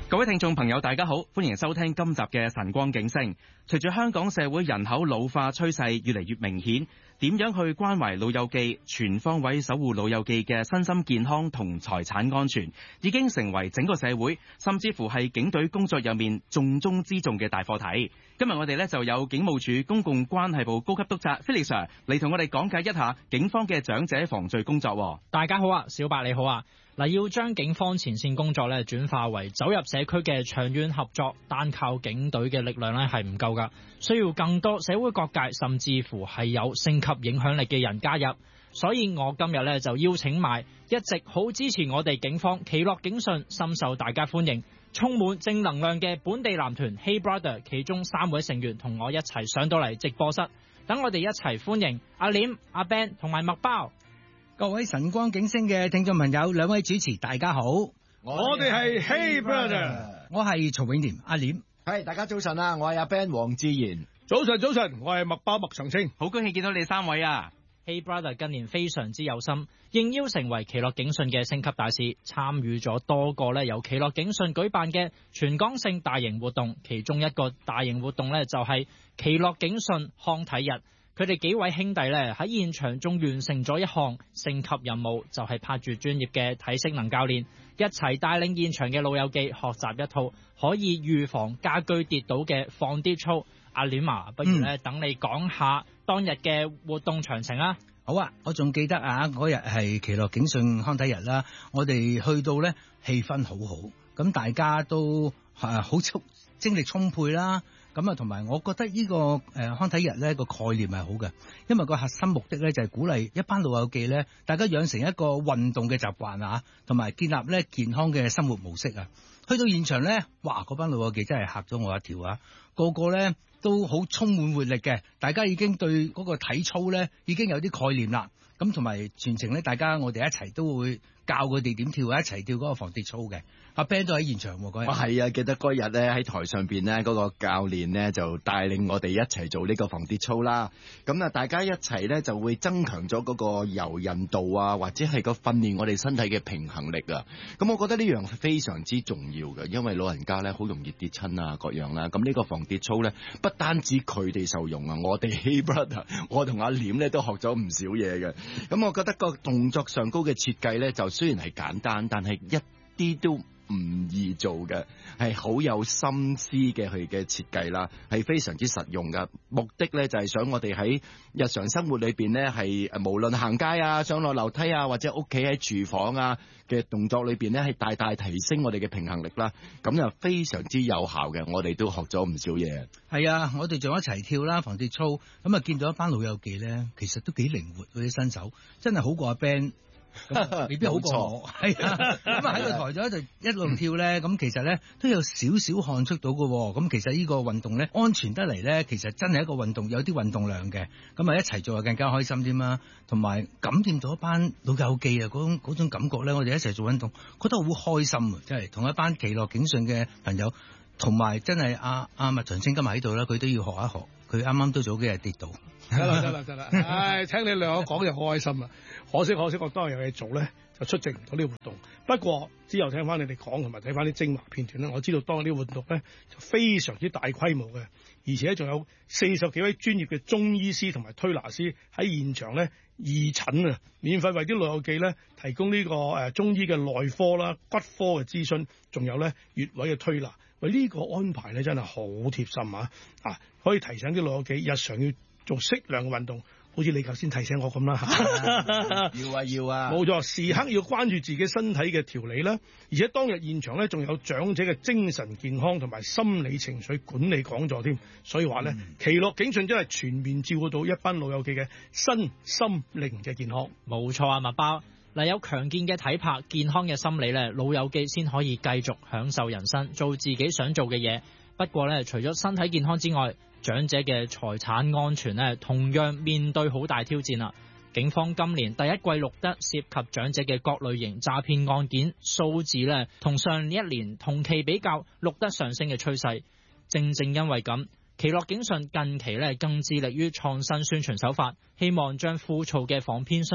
各位聽眾朋友大家好，歡迎收聽今集嘅晨光警聲。隨住香港社會人口老化趨勢越嚟越明顯，點樣去關懷老友記，全方位守護老友記嘅身心健康同財產安全，已經成為整個社會甚至乎係警隊工作入面重中之重嘅大課題。今日我哋就有警務處公共關係部高級督察 Felix Sir 嚟同我哋講解一下警方嘅長者防罪工作。 大家好啊，小白你好啊。嗱，要將警方前線工作轉化為走入社區嘅長遠合作，單靠警隊嘅力量係唔夠噶，需要更多社會各界甚至乎係有升級影響力嘅人加入。所以我今日就邀請埋一直好支持我哋警方奇樂警訊，深受大家歡迎，充滿正能量嘅本地男團 Hey Brother 其中3位成員同我一齊上到嚟直播室，等我哋一齊歡迎阿廉、阿 Ben 同埋麥包。 各位晨光警聲嘅聽眾朋友，兩位主持大家好， 我哋係 Hey Brother， 我係曹永廉，阿廉， 係大家早晨啊，我係阿 Ben 黃志賢， 早晨，我係麥包麥長青， 好高興見到你3位啊。 Hey Brother 近年非常之有心，應邀成為奇樂警訊嘅升級大使，參與咗多個由奇樂警訊舉辦嘅全港性大型活動，其中一個大型活動就係奇樂警訊康體日。佢哋幾位兄弟喺現場仲完成咗一項升級任務，就係拍住專業嘅體適能教練，一齊帶領現場嘅老友記學習一套可以預防家居跌倒嘅防跌操。阿廉啊，不如等你講下當日嘅活動詳情啦。 好啊，我仲記得啊，嗰日係奇樂警訊康體日啦，我哋去到氣氛好好，咁大家都好精力充沛啦。咁啊，同埋我覺得呢個康體日個概念係好嘅，因為個核心目的就係鼓勵一班老友記大家養成一個運動嘅習慣啊，同埋建立健康嘅生活模式啊。去到現場哇！嗰班老友記真係嚇咗我一跳啊！個個都好充滿活力嘅，大家已經對嗰個體操已經有啲概念啦。咁同埋全程大家我哋一齊都會教佢哋點跳，一齊跳嗰個防跌操嘅。阿 Ben 都喺現場喎，嗰日。 係啊，記得嗰日喺台上邊嗰個教練就帶領我哋一齊做呢個防跌操啦。咁啊，大家一齊就會增強咗嗰個柔韌度啊，或者係個訓練我哋身體嘅平衡力啊。咁我覺得呢樣非常之重要嘅，因為老人家好容易跌親啊，各樣啦。咁呢個防跌操不單止佢哋受用啊，我哋 Hey Brother， 我同阿廉都學咗唔少嘢嘅。咁我覺得個動作上高嘅設計就雖然係簡單，但係一啲都唔易做嘅，係好有心思嘅佢嘅設計啦，係非常之實用嘅。目的就係想我哋喺日常生活裏邊係無論行街啊、上落樓梯啊，或者屋企喺廚房啊嘅動作裏邊係大大提升我哋嘅平衡力啦。咁就非常之有效嘅，我哋都學咗唔少嘢。 係啊，我哋仲一齊跳啦防跌操，咁啊見到一班老友記其實都幾靈活嗰啲身手，真係好過阿 Ben。未必好過我，係啊，咁啊喺個台度就一路跳咁其實都有少少汗出到嘅，咁其實呢個運動安全得嚟其實真係一個運動，有啲運動量嘅，咁啊一齊做就更加開心添啦，同埋感染到一班老友記啊嗰種感覺我哋一齊做運動，覺得好開心啊，真係同一班奇樂警訊嘅朋友，同埋真係阿麥長青今日喺度啦，佢都要學一學，佢啱啱都早幾日跌倒。 得啦，唉，聽你兩個講就好開心啦。可惜我當日有嘢做就出席唔到呢個活動。不過之後聽翻你哋講同埋睇翻啲精華片段我知道當日呢個活動就非常之大規模嘅，而且仲有40幾位專業嘅中醫師同埋推拿師喺現場義診啊，免費為啲老友記提供呢個中醫嘅內科啦、骨科嘅諮詢，仲有穴位嘅推拿。喂，呢個安排真係好貼心啊！可以提醒啲老友記日常要做適量嘅運動，好似你頭先提醒我咁啦。 要啊， 冇錯，時刻要關注自己身體嘅調理啦。而且當日現場仲有長者嘅精神健康同埋心理情緒管理講座添。所以話奇樂警訊真係全面照顧到一班老友記嘅身心靈嘅健康。 冇錯啊，麥包。有強健嘅體魄、健康嘅心理老友記先可以繼續享受人生，做自己想做嘅嘢。不過除咗身體健康之外，長者嘅財產安全同樣面對好大挑戰啦。警方今年第一季錄得涉及長者嘅各類型詐騙案件數字同上一年同期比較錄得上升嘅趨勢。正因為咁，奇樂警訊近期更致力於創新宣傳手法，希望將枯燥嘅防騙信息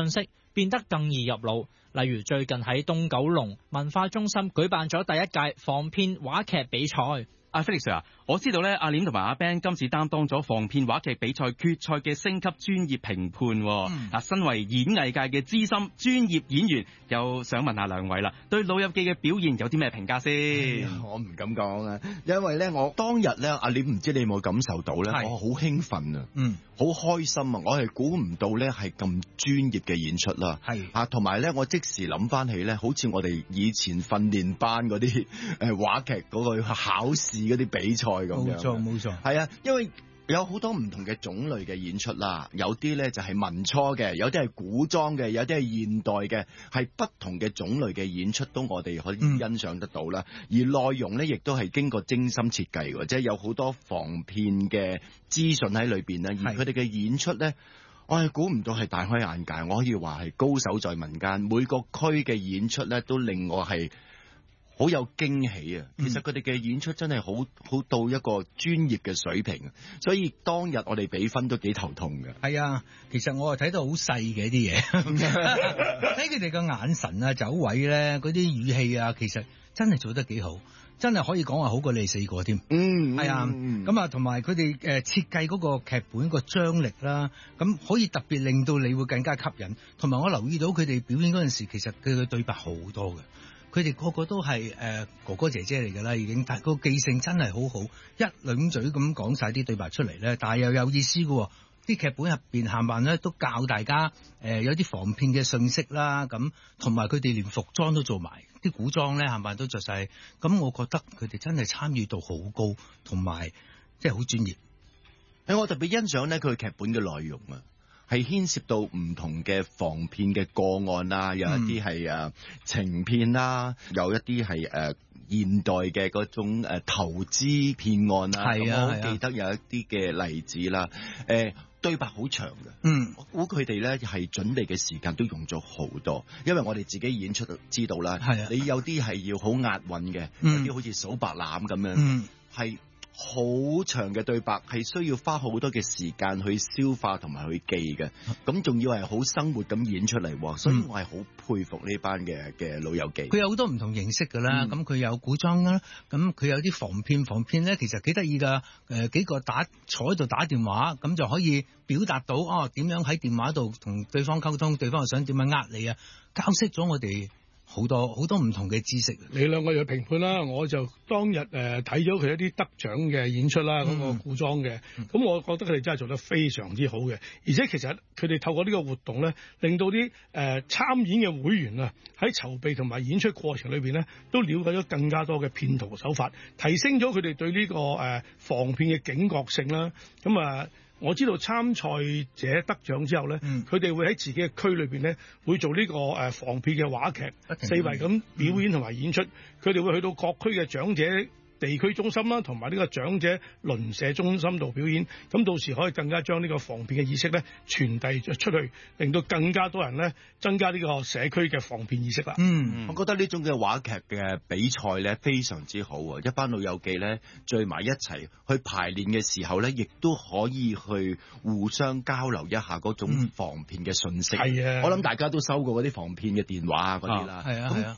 變得更易入腦。例如最近喺東九龍文化中心舉辦咗第一屆防騙話劇比賽。 阿 Felix 啊，我知道咧，阿廉同埋阿 Ben 今次擔當咗防騙話劇比賽決賽嘅星級專業評判。嗱，身為演藝界嘅資深專業演員，又想問下兩位啦，對《老友記》嘅表現有啲咩評價先？ 我唔敢講啊，因為咧，我當日咧，阿廉唔知你有冇感受到咧，我好興奮啊，好開心啊，我係估唔到咧係咁專業嘅演出啦，同埋咧，我即時諗翻起咧，好似我哋以前訓練班嗰啲話劇嗰個考試嗰啲比賽咁樣，冇錯，係啊，因為有好多唔同嘅種類嘅演出啦，有啲咧就係民初嘅，有啲係古裝嘅，有啲係現代嘅，係不同嘅種類嘅演出都我哋可以欣賞得到啦。而內容咧亦都係經過精心設計嘅，即係有好多防騙嘅資訊喺裏邊咧，而佢哋嘅演出咧，我係估唔到係大開眼界，我可以話係高手在民間，每個區嘅演出咧都令我係好有驚喜啊！其實佢哋嘅演出真係好到一個專業嘅水平，所以當日我哋比分都幾頭痛嘅。 係啊，其實我係睇到好細嘅啲嘢，睇佢哋嘅眼神啊、走位咧、嗰啲語氣啊，其實真係做得幾好，真係可以講話好過你哋4個添。係啊，咁啊，同埋佢哋設計嗰個劇本個張力啦，咁可以特別令到你會更加吸引。同埋我留意到佢哋表演嗰陣時，其實佢嘅對白好多嘅。佢哋個個都係哥哥姐姐嚟㗎啦，已經，但係個記性真係好好，一輪嘴咁講晒啲對白出嚟咧，但係又有意思嘅喎。啲劇本入邊冚唪唥咧都教大家有啲防騙嘅信息啦，咁同埋佢哋連服裝都做埋，啲古裝咧冚唪唥都着晒，咁我覺得佢哋真係參與度好高，同埋即係好專業。 我特別欣賞咧佢劇本嘅內容啊，係牽涉到唔同嘅防騙嘅個案啦，有一啲係情騙啦，有一啲係現代嘅嗰種投資騙案啦。咁我記得有一啲嘅例子啦，對白好長嘅。我估佢哋咧係準備嘅時間都用咗好多，因為我哋自己演出知道啦。你有啲係要好押韻嘅，有啲好似數白欖咁樣，係好長嘅對白，係需要花好多嘅時間去消化同埋去記嘅，咁仲要係好生活咁演出嚟，所以我係好佩服呢班嘅老友記。 佢有好多唔同形式㗎啦，咁佢有古裝啦，咁佢有啲防騙咧，其實幾得意㗎。幾個坐喺度打電話，咁就可以表達到點樣喺電話度同對方溝通，對方又想點樣你啊，教識咗我哋好多唔同嘅知識。 你兩個就評判啦，我就當日睇咗佢一啲得獎嘅演出啦，嗰個古裝嘅，咁我覺得佢哋真係做得非常之好嘅，而且其實佢哋透過呢個活動咧，令到啲參演嘅會員啊，喺籌備同埋演出過程裏邊咧，都了解咗更加多嘅騙徒手法，提升咗佢哋對呢個防騙嘅警覺性啦。咁我知道參賽者得獎之後咧，佢哋會喺自己嘅區裏邊咧，會做呢個防騙嘅話劇，四圍咁表演同埋演出。佢哋會去到各區嘅長者地區中心啦，同埋呢個長者鄰舍中心度表演，咁到時可以更加將呢個防騙嘅意識咧傳遞咗出去，令到更加多人咧增加呢個社區嘅防騙意識啦。 我覺得呢種嘅話劇嘅比賽咧非常之好啊！一班老友記咧聚埋一齊去排練嘅時候咧，亦都可以去互相交流一下嗰種防騙嘅信息。係啊，我諗大家都收過嗰啲防騙嘅電話嗰啲啦。係啊，